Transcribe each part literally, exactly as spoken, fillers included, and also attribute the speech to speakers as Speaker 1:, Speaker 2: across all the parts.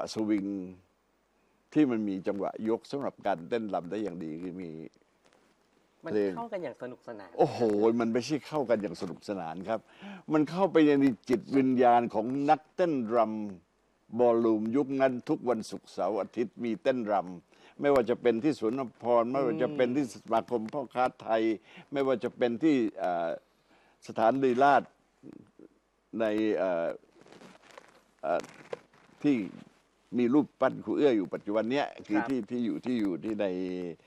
Speaker 1: สวิงที่มันมีจังหวะยกสำหรับการเต้นรำได้อย่างดีคือมี
Speaker 2: มันเข้ากันอย่างสนุกสนาน
Speaker 1: โอ้โหมันไม่ใช่เข้ากันอย่างสนุกสนานครับมันเข้าไปในจิตวิญญาณของนักเต้นรำบอลลูมยุคนั้นทุกวันศุกร์เสาร์อาทิตย์มีเต้นรำไม่ว่าจะเป็นที่สวนพรไม่ว่าจะเป็นที่สมาคมพ่อค้าไทยไม่ว่าจะเป็นที่สถานลีลาศในที่มีรูปปั้นครูเอื้ออยู่ปัจจุบันเนี้ยคือที่ที่อยู่ที่อยู่ที่ใน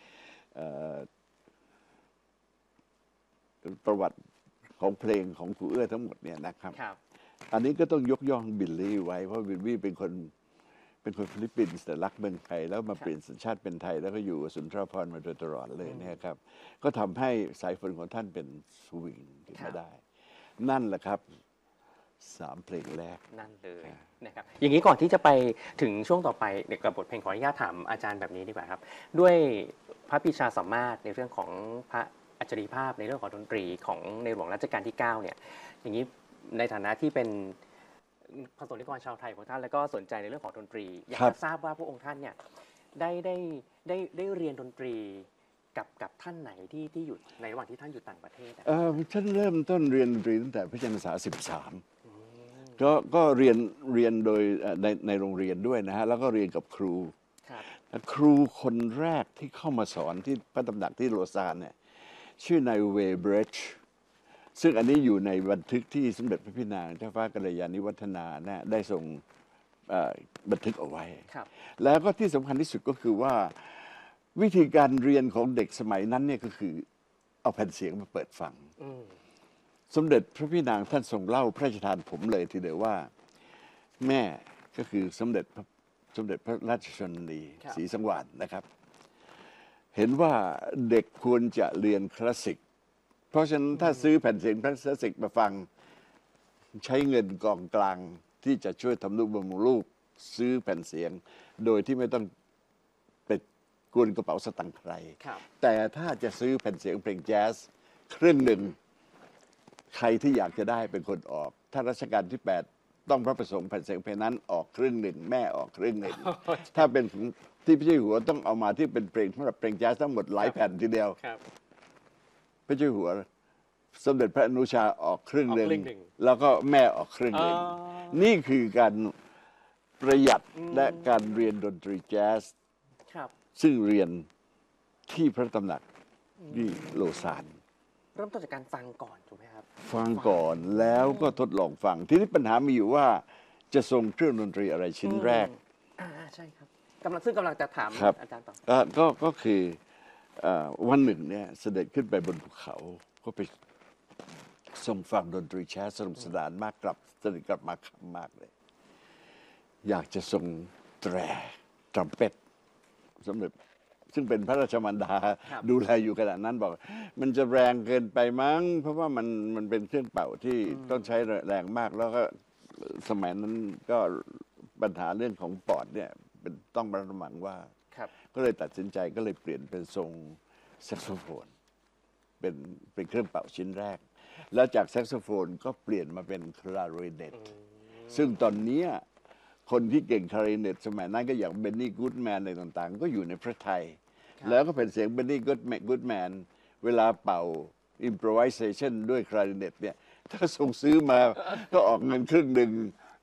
Speaker 1: ประวัติของเพลงของครูเอื้อทั้งหมดเนี่ยนะครับอันนี้ก็ต้องยกย่องบิลลี่ไว้เพราะบิลลี่เป็นคนเป็นคนฟิลิปปินส์แต่รักเมืองไทยแล้วมาเปลี่ยนสัญชาติเป็นไทยแล้วก็อยู่สุนทรภรณ์มาโดยตลอดเลยนะครับก็ทำให้สายฝนของท่านเป็นสวิงขึ้นมาได้นั่นแหละครับสามเพลงแรก
Speaker 2: นั่นเลยนะครับอย่างนี้ก่อนที่จะไปถึงช่วงต่อไปเด็กกับบทเพลงขออนุญาตถามอาจารย์แบบนี้ดีกว่าครับด้วยพระปรีชาสามารถในเรื่องของพระอัจฉริภาพในเรื่องของดนตรีของในหลวงรัชกาลที่เก้าเนี่ยอย่างนี้ในฐานะที่เป็นประสบนิกรชาวไทยของท่านแล้วก็สนใจในเรื่องของดนตรีอยากจะทราบว่าพระองค์ท่านเนี่ยได้ได้ได้ได้เรียนดนตรีกับกับท่านไหนที่ที่อยู่ในระหว่างที่ท่านอยู่ต่างประเทศ
Speaker 1: เออฉันเริ่มต้นเรียนดนตรีตั้งแต่พระชนมพรรษาสิบสามก็ก็เรียนเรียนโดยในในโรงเรียนด้วยนะฮะแล้วก็เรียนกับครูครูคนแรกที่เข้ามาสอนที่พระตำหนักที่โลซานเนี่ยชื่อนายเวเบรชซึ่งอันนี้อยู่ในบันทึกที่สมเด็จพระพี่นางเจ้าฟ้ากัลยาณิวัฒนานะได้ทรงบันทึกเอาไว้แล้วก็ที่สำคัญที่สุดก็คือว่าวิธีการเรียนของเด็กสมัยนั้นเนี่ยก็คือเอาแผ่นเสียงมาเปิดฟังสมเด็จพระพี่นางท่านทรงเล่าพระราชทานผมเลยทีเดียวว่าแม่ก็คือสมเด็จสมเด็จพระราชชนนีศรีสังวาลนะครับเห็นว่าเด็กควรจะเรียนคลาสสิกเพราะฉะนั้นถ้าซื้อแผ่นเสียงคลาสสิกมาฟังใช้เงินกองกลางที่จะช่วยทำนุบำรุงลูกซื้อแผ่นเสียงโดยที่ไม่ต้องไปกวนกระเป๋าสตังค์ใครแต่ถ้าจะซื้อแผ่นเสียงเพลงแจ๊สเครื่องหนึ่งใครที่อยากจะได้เป็นคนออกถ้ารัชกาลที่แปดต้องพระประสงค์แผ่นเสียงเพลงนั้นออกครึ่งหนึ่งแม่ออกครึ่งหนึ่งถ้าเป็นที่พระเจ้าอยู่หัวต้องเอามาที่เป็นเพลงสำหรับเพลงแจ๊สทั้งหมดหลายแผ่นทีเดียวพระเจ้าอยู่หัวสมเด็จพระอนุชาออกครึ่งหนึ่งแล้วก็แม่ออกครึ่งหนึ่งนี่คือการประหยัดและการเรียนดนตรีแจ๊สซึ่งเรียนที่พระตำหนักที่โลซาน
Speaker 2: เริ่มต้นจากการฟังก่อนถูกไหมครับ
Speaker 1: ฟังก่อนแล้วก็ทดลองฟังทีนี้ปัญหามีอยู่ว่าจะทรงเครื่องดนตรีอะไรชิ้นแรก
Speaker 2: อ่าใช่ครับกำลังซึ่งกำลังจะถามอาจารย์ต่อ
Speaker 1: ก็ก็คือวันหนึ่งเนี่ยเสด็จขึ้นไปบนภูเขาก็ไปทรงฟังดนตรีแจ๊สสนุกสนานมากกลับเสด็จกลับมาขำมากเลยอยากจะทรงแตรทรัมเป็ตสมเด็จซึ่งเป็นพระราชมารดาดูแลอยู่ขณะนั้นบอกมันจะแรงเกินไปมั้งเพราะว่ามันมันเป็นเครื่องเป่าที่ต้องใช้แรงมากแล้วก็สมัยนั้นก็ปัญหาเรื่องของปอดเนี่ยเป็นต้องระมัดว่าก็เลยตัดสินใจก็เลยเปลี่ยนเป็นทรงแซกโซโฟนเป็นเป็นเครื่องเป่าชิ้นแรกแล้วจากแซกโซโฟนก็เปลี่ยนมาเป็นคลาริเนตซึ่งตอนนี้คนที่เก่งคลาริเนตสมัยนั้นก็อย่างเบนนี่กู๊ดแมนอะไรต่างๆก็อยู่ในพระไทยแล้วก็เป็นเสียงเบนนี่กู๊ดแมนกู๊ดแมนเวลาเป่า improvisation ด้วยคลาริเนตเนี่ยถ้าส่งซื้อมาก็ออกเงินครึ่งหนึ่ง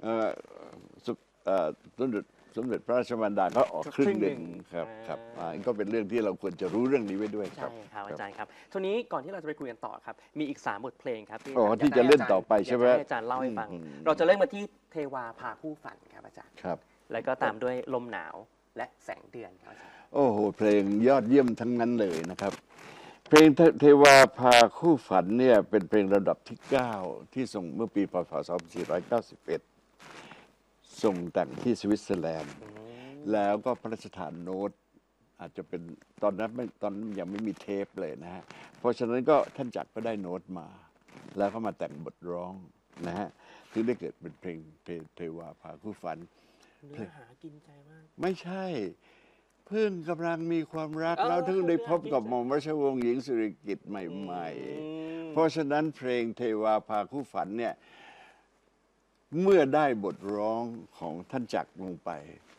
Speaker 1: สมเด็จสมเด็จพระราชมารดาก็ออกครึ่งหนึ่งครับครับก็เป็นเรื่องที่เราควรจะรู้เรื่องนี้ไว้ด้วยครับ
Speaker 2: ใช่ครับอาจารย์ครับทีนี้ก่อนที่เราจะไปคุยกันต่อครับมีอีกสามบทเพลงครับที่
Speaker 1: ที่จะเล่นต่อไปใช่ไหม
Speaker 2: อาจารย์เล่าให้ฟังเราจะเริ่มมาที่เทวาพาคู่ฝันครับอาจารย์
Speaker 1: ครับ
Speaker 2: แล้วก็ตามด้วยลมหนาวและแสงเดือนครับอาจารย์
Speaker 1: โอ้โหเพลงยอดเยี่ยมทั้งนั้นเลยนะครับเพลงเทวาพาคู่ฝันเนี่ยเป็นเพลงระดับที่เก้าที่ส่งเมื่อปีพ.ศ. สองพันสี่ร้อยเก้าสิบเอ็ดส่งแต่งที่สวิตเซอร์แลนด์แล้วก็พระราชทานโน้ตอาจจะเป็นตอนนั้นไม่ตอนนั้นยังไม่มีเทปเลยนะฮะเพราะฉะนั้นก็ท่านจักรก็ได้โน้ตมาแล้วก็มาแต่งบทร้องนะฮะถึงได้เกิดเป็นเพลงเทวาพาคู่ฝัน
Speaker 2: เนื้อหากินใจมาก
Speaker 1: ไม่ใช่เพิ่งกำลังมีความรักแล้วถึงได้พบกับหม่อมราชวงศ์หญิงสิริกิติ์ใหม่ๆเพราะฉะนั้นเพลงเทวาพาคู่ฝันเนี่ยเมื่อได้บทร้องของท่านจักรลงไป